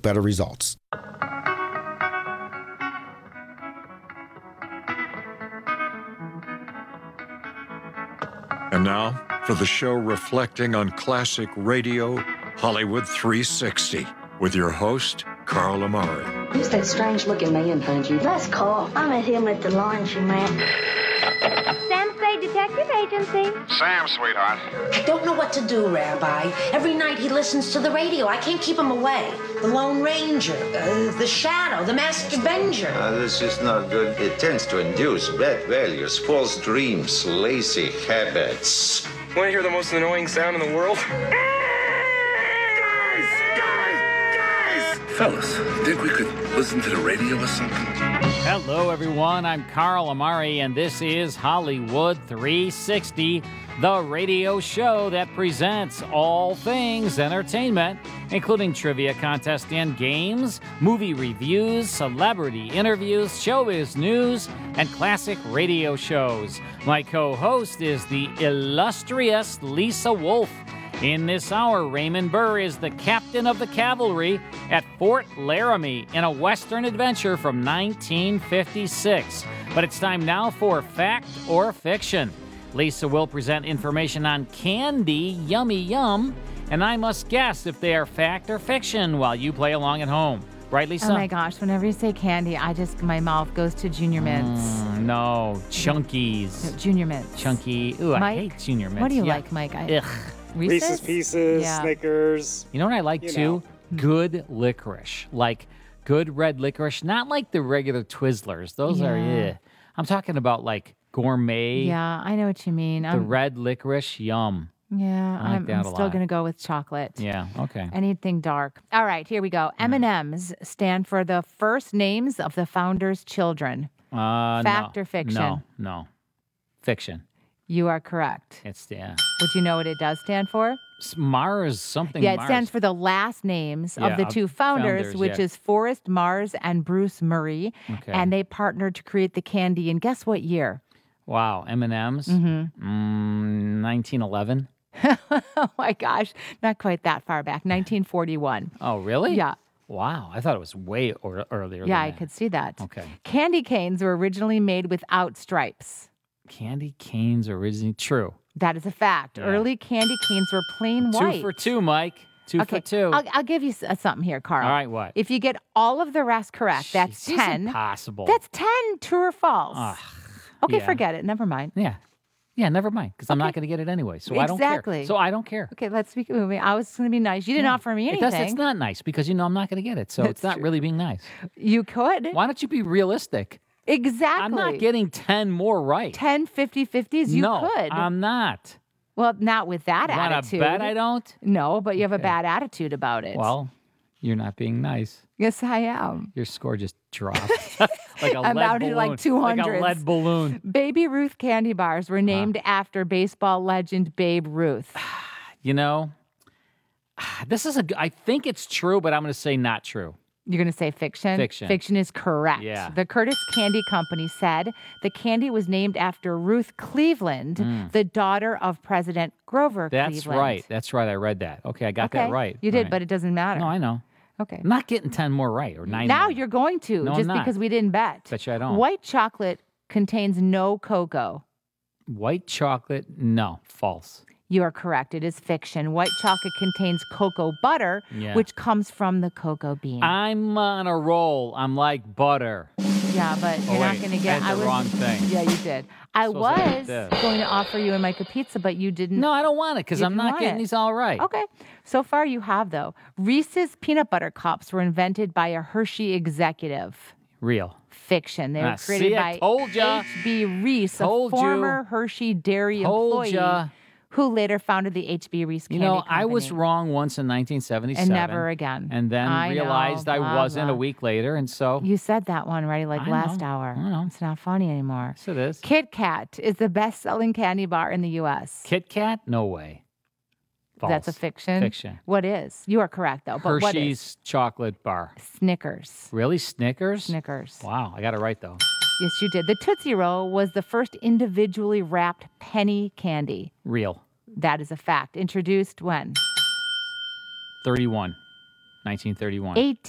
better results. And now, for the show reflecting on classic radio, Hollywood 360, with your host, Carl Amari. Who's that strange-looking man, Punji? That's Carl. I met him at the laundromat. Sam Spade Detective Agency. Sam, sweetheart. I don't know what to do, Rabbi. Every night he listens to the radio. I can't keep him away. The Lone Ranger, the Shadow, the Masked Avenger. This is not good. It tends to induce bad values, false dreams, lazy habits. Want to hear the most annoying sound in the world? Fellas, think we could listen to the radio or something? Hello, everyone. I'm Carl Amari, and this is Hollywood 360, the radio show that presents all things entertainment, including trivia contests and games, movie reviews, celebrity interviews, showbiz news, and classic radio shows. My co-host is the illustrious Lisa Wolf. In this hour, Raymond Burr is the captain of the cavalry at Fort Laramie in a Western adventure from 1956. But it's time now for Fact or Fiction. Lisa will present information on candy, yummy yum, and I must guess if they are fact or fiction while you play along at home. Right, Lisa? Oh my gosh, whenever you say candy, my mouth goes to Junior Mints. No, Chunkies. No, Junior Mints. Chunky. Ooh, Mike, I hate Junior Mints. What do you like, Mike? Ugh. Reese's Pieces, Yeah. Snickers. You know what I like too? Good licorice. Like good red licorice. Not like the regular Twizzlers. Those are, Yeah. I'm talking about like gourmet. Yeah, I know what you mean. The red licorice. Yum. Yeah, I like I'm that a still lot. going to go with chocolate. Yeah, okay. Anything dark. All right, here we go. M&Ms stand for the first names of the founders' children. Fact No. or fiction? No. Fiction. You are correct. It's, Would you know what it does stand for? Mars something. Yeah, it Mars. stands for the last names Yeah, of the two founders, which is Forrest Mars and Bruce Murray. Okay. And they partnered to create the candy. And guess what year? Wow, M&M's? 1911? Oh, my gosh. Not quite that far back. 1941. Oh, really? Yeah. Wow, I thought it was way earlier Yeah, than I that. could see that. Okay. Candy canes were originally made without stripes. Candy canes originally true. That is a fact. Yeah. Early candy canes were plain white. 2 for 2, Mike. 2 for 2. I'll give you something here, Carl. All right, what? If you get all of the rest correct, that's Jeez, 10. It's impossible. That's 10, true or false. Ugh, Okay, yeah. forget it. Never mind. Yeah, never mind, because I'm not going to get it anyway, so I don't care. Exactly. So I don't care. Okay, let's keep moving. I was going to be nice. You didn't offer me anything. It's not nice, because you know I'm not going to get it, so That's it's not true. really being nice. You could. Why don't you be realistic? Exactly. I'm not getting 10 more right. 10 50-50s. You no, could. I'm not. Well, not with that Want to attitude. bet I don't? No, but you have a bad attitude about it. Well, you're not being nice. Yes, I am. Your score just dropped. Like a I'm lead out balloon. to like 200. Like a lead balloon. Baby Ruth candy bars were named after baseball legend Babe Ruth. You know, this is I think it's true, but I'm going to say not true. You're going to say fiction? Fiction. Fiction is correct. Yeah. The Curtis Candy Company said the candy was named after Ruth Cleveland, the daughter of President Grover That's Cleveland. right. That's right. I read that. Okay, I got that right. You did, Right. but it doesn't matter. No, I know. Okay. I'm not getting 10 more right or 9 Now more. you're going to, No, I'm just not. because we didn't bet. Bet you I don't. White chocolate contains no cocoa. White chocolate, no, false. You are correct. It is fiction. White chocolate contains cocoa butter, Yeah. which comes from the cocoa bean. I'm on a roll. I'm like butter. Yeah, but you're not going to get. I had the wrong thing. Yeah, you did. I Supposed to like was this. going to offer you a Micah pizza, but you didn't. No, I don't want it because You I'm didn't not want getting it. these all right. Okay. So far, you have though. Reese's peanut butter cups were invented by a Hershey executive. Real. Fiction. They were See, created I by told ya. H.B. Reese, a Told you. former Hershey dairy Told employee ya. who later founded the H.B. Reese You Candy know, Company. I was wrong once in 1977. And never again. And then I know, realized I blah, wasn't blah. a week later, and so You said that one right like I last know. hour. I know. It's not funny anymore. yes, it is. Kit Kat is the best-selling candy bar in the U.S. Kit Kat? No way. False. That's a fiction? Fiction. What is? You are correct, though. But what is? Hershey's chocolate bar. Snickers. Really? Snickers? Snickers. Wow, I got it right, though. Yes, you did. The Tootsie Roll was the first individually wrapped penny candy. Real. That is a fact. Introduced when? 1931.